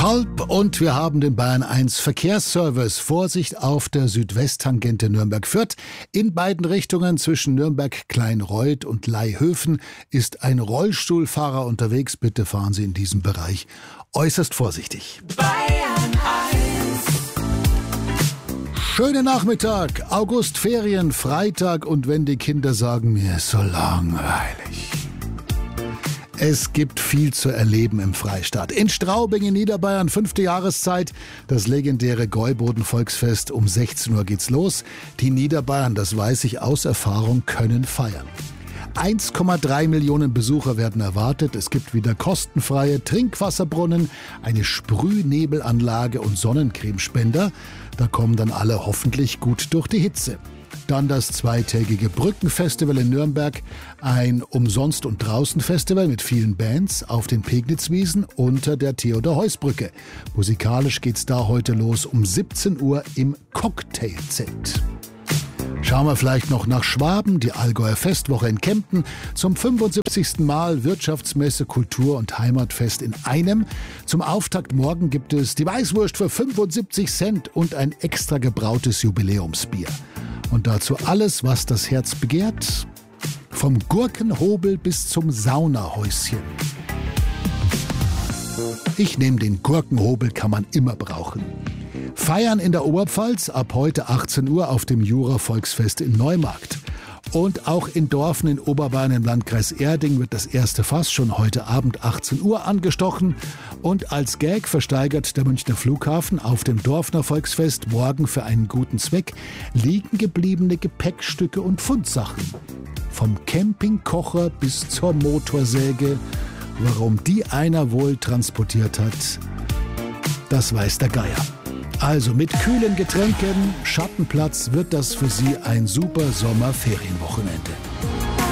Halb und wir haben den Bayern 1 Verkehrsservice. Vorsicht auf der Südwesttangente Nürnberg-Fürth. In beiden Richtungen zwischen Nürnberg-Kleinreuth und Laihöfen ist ein Rollstuhlfahrer unterwegs. Bitte fahren Sie in diesem Bereich äußerst vorsichtig. Bayern 1. Schönen Nachmittag, Augustferien, Freitag und wenn die Kinder sagen, mir ist so langweilig. Es gibt viel zu erleben im Freistaat. In Straubing in Niederbayern, 5. Jahreszeit, das legendäre Gäuboden-Volksfest. Um 16 Uhr geht's los. Die Niederbayern, das weiß ich aus Erfahrung, können feiern. 1,3 Millionen Besucher werden erwartet. Es gibt wieder kostenfreie Trinkwasserbrunnen, eine Sprühnebelanlage und Sonnencremespender. Da kommen dann alle hoffentlich gut durch die Hitze. Dann das zweitägige Brückenfestival in Nürnberg, ein Umsonst- und Draußen-Festival mit vielen Bands auf den Pegnitzwiesen unter der Theodor-Heuss-Brücke. Musikalisch geht's da heute los um 17 Uhr im Cocktailzelt. Schauen wir vielleicht noch nach Schwaben, die Allgäuer Festwoche in Kempten, zum 75. Mal Wirtschaftsmesse, Kultur- und Heimatfest in einem. Zum Auftakt morgen gibt es die Weißwurst für 75 Cent und ein extra gebrautes Jubiläumsbier. Und dazu alles, was das Herz begehrt, vom Gurkenhobel bis zum Saunahäuschen. Ich nehme den Gurkenhobel, kann man immer brauchen. Feiern in der Oberpfalz ab heute 18 Uhr auf dem Jura-Volksfest in Neumarkt. Und auch in Dorfen in Oberbayern im Landkreis Erding wird das erste Fass schon heute Abend 18 Uhr angestochen. Und als Gag versteigert der Münchner Flughafen auf dem Dorfner Volksfest morgen für einen guten Zweck liegen gebliebene Gepäckstücke und Fundsachen. Vom Campingkocher bis zur Motorsäge. Warum die einer wohl transportiert hat, das weiß der Geier. Also mit kühlen Getränken, Schattenplatz wird das für Sie ein super Sommerferienwochenende.